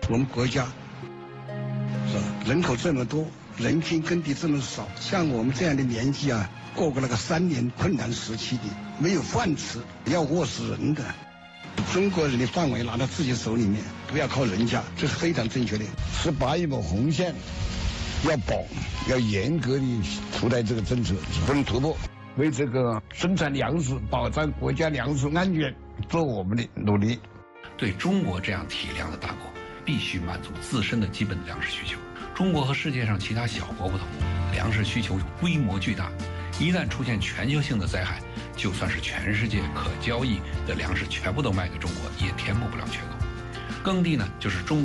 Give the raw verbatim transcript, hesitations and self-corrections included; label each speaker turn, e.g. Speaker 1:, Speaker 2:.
Speaker 1: 我们国家是吧？人口这么多，人均耕地这么少，像我们这样的年纪啊，过过那个三年困难时期的，没有饭吃，要饿死人的。中国人的范围拿到自己手里面，不要靠人家，这是非常正确的。
Speaker 2: 十八亿亩红线要保，要严格的出台这个政策，不能突破。为这个生产粮食、保障国家粮食安全做我们的努力。
Speaker 3: 对中国这样体量的大国，必须满足自身的基本粮食需求。中国和世界上其他小国不同，粮食需求规模巨大，一旦出现全球性的灾害，就算是全世界可交易的粮食全部都卖给中国，也填补不了缺口。耕地呢，就是中